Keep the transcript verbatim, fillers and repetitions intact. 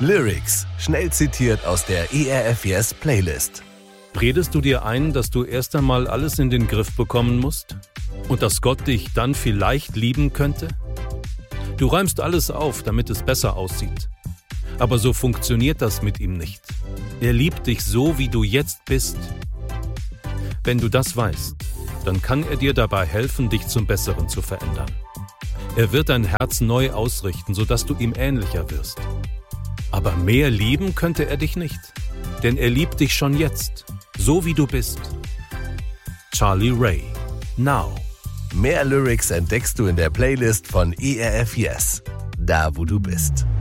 Lyrics, schnell zitiert aus der E R F Yes Playlist. Redest du dir ein, dass du erst einmal alles in den Griff bekommen musst? Und dass Gott dich dann vielleicht lieben könnte? Du räumst alles auf, damit es besser aussieht. Aber so funktioniert das mit ihm nicht. Er liebt dich so, wie du jetzt bist. Wenn du das weißt, dann kann er dir dabei helfen, dich zum Besseren zu verändern. Er wird dein Herz neu ausrichten, sodass du ihm ähnlicher wirst. Aber mehr lieben könnte er dich nicht, denn er liebt dich schon jetzt, so wie du bist. Charlie Ray, Now. Mehr Lyrics entdeckst du in der Playlist von E R F Yes, da wo du bist.